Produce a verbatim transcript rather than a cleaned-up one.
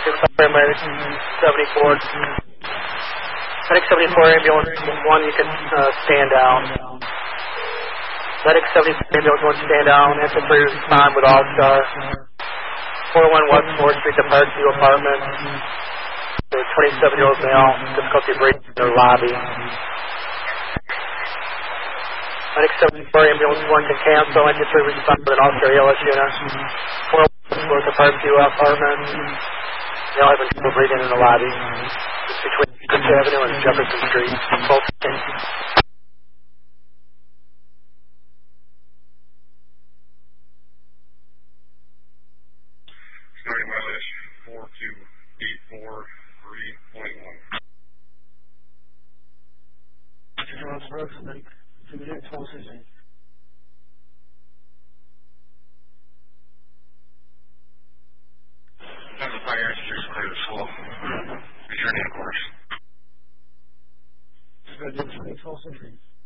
Medic seventy-four. Medic seventy-four, ambulance one, you can uh, stand down. Medic seventy-four, ambulance one, stand down. Infantry respond with All-Star. four one West fourth Street, the Parkview Apartments. The twenty-seven-year-old male, difficulty breathing in their lobby. Medic seventy-four, ambulance one can cancel. Infantry respond with an All-Star A L S unit. four one West fourth, the Parkview Apartments. Male having trouble breathing in the lobby. It's between Fifth Avenue and Jefferson Street. Both things. Starting my list, four two eight four three point one. Time the fire extinguisher clear the slope. Return to course. twelve century.